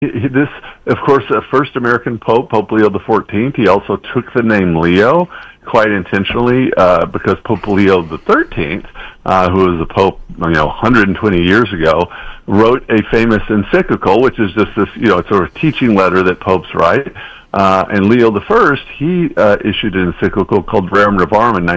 This, of course, the first American Pope, Pope Leo XIV, he also took the name Leo quite intentionally because Pope Leo XIII, who was the Pope, 120 years ago, wrote a famous encyclical, which is just this, it's sort of teaching letter that popes write. And Leo I, he issued an encyclical called Rerum Novarum in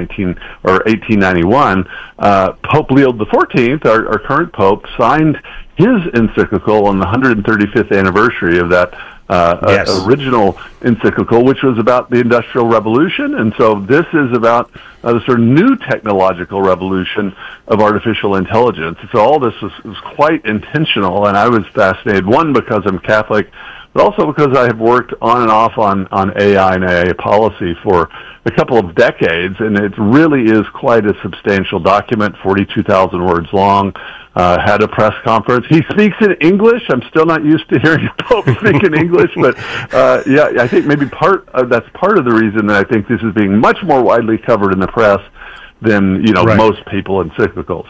1891. Pope Leo XIV, our current Pope, signed his encyclical on the 135th anniversary of that original encyclical, which was about the Industrial Revolution. And so this is about the sort of new technological revolution of artificial intelligence. So all this was quite intentional, and I was fascinated, one, because I'm Catholic, but also because I have worked on and off on AI and AI policy for a couple of decades, and it really is quite a substantial document, 42,000 words long. Had a press conference. He speaks in English. I'm still not used to hearing a Pope speak in English, but I think maybe that's part of the reason that I think this is being much more widely covered in the press than most papal encyclicals.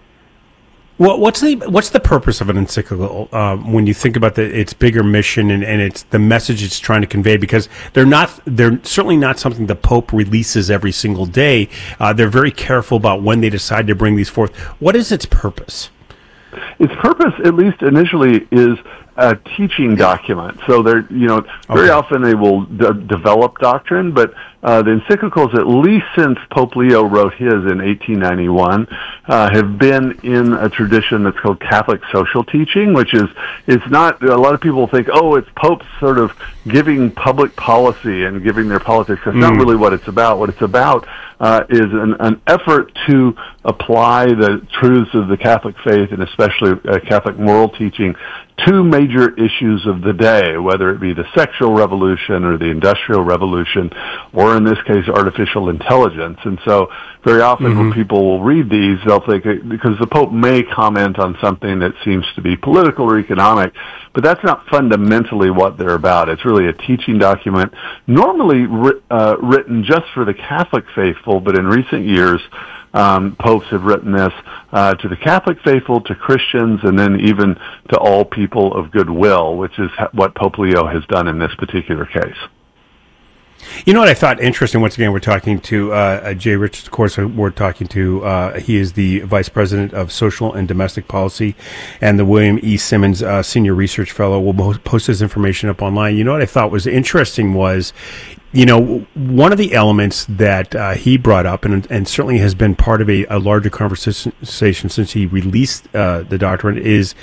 Well, what's the purpose of an encyclical when you think about its bigger mission and it's the message it's trying to convey? Because they're certainly not something the Pope releases every single day. They're very careful about when they decide to bring these forth. What is its purpose? Its purpose, at least initially, is a teaching document. So they're, very often they will develop doctrine, but the encyclicals, at least since Pope Leo wrote his in 1891, have been in a tradition that's called Catholic social teaching, which is, it's not, a lot of people think, it's popes sort of giving public policy and giving their politics. That's not really what it's about. What it's about is an effort to apply the truths of the Catholic faith, and especially Catholic moral teaching, to major issues of the day, whether it be the sexual revolution or the industrial revolution, or in this case, artificial intelligence. And so very often when people will read these, they'll think, because the Pope may comment on something that seems to be political or economic, but that's not fundamentally what they're about. It's really a teaching document, normally written just for the Catholic faithful, but in recent years, popes have written this to the Catholic faithful, to Christians, and then even to all people of goodwill, which is what Pope Leo has done in this particular case. You know what I thought interesting? Once again, we're talking to Jay Richards. Of course, we're talking to he is the Vice President of Social and Domestic Policy and the William E. Simmons Senior Research Fellow. We'll post his information up online. You know what I thought was interesting was, one of the elements that he brought up, and certainly has been part of a larger conversation since he released the doctrine, is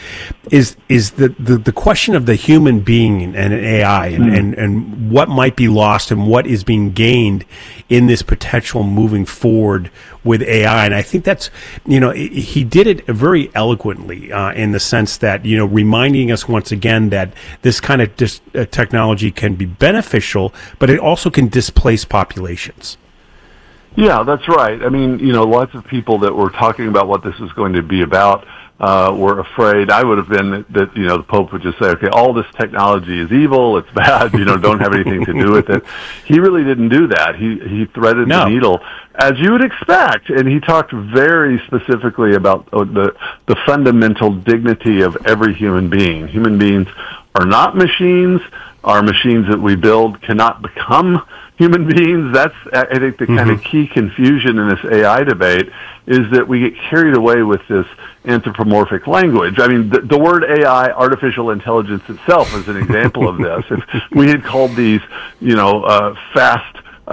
the question of the human being and AI, and what might be lost and what is being gained in this potential moving forward with AI. And I think that's, he did it very eloquently in the sense that, reminding us once again that this kind of technology can be beneficial, but it also can displace populations. Yeah, that's right. I mean, lots of people that were talking about what this is going to be about were afraid. I would have been that the Pope would just say, okay, all this technology is evil, it's bad, don't have anything to do with it. He really didn't do that. He threaded the needle, as you would expect, and he talked very specifically about the fundamental dignity of every human being. Human beings are not machines. Our machines that we build cannot become human beings. That's, I think, the kind of key confusion in this AI debate, is that we get carried away with this anthropomorphic language. I mean, the word AI, artificial intelligence itself, is an example of this. If we had called these, fast,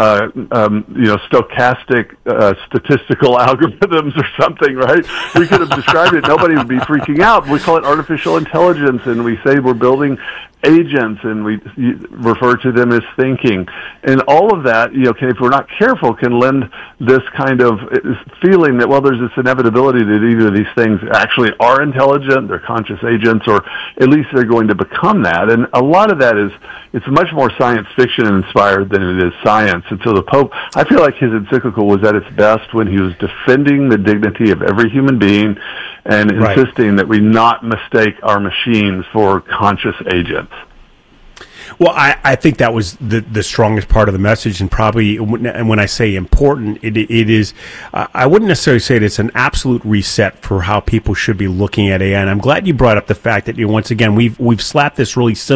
stochastic statistical algorithms or something, right? We could have described it. Nobody would be freaking out. We call it artificial intelligence, and we say we're building agents, and we refer to them as thinking. And all of that, if we're not careful, can lend this kind of feeling that, there's this inevitability that either of these things actually are intelligent, they're conscious agents, or at least they're going to become that. And a lot of that it's much more science fiction inspired than it is science. And so the Pope, I feel like his encyclical was at its best when he was defending the dignity of every human being and insisting that we not mistake our machines for conscious agents. Well, I think that was the strongest part of the message, and probably, and when I say important, it is, I wouldn't necessarily say that it's an absolute reset for how people should be looking at AI. And I'm glad you brought up the fact that, once again, we've slapped this really simple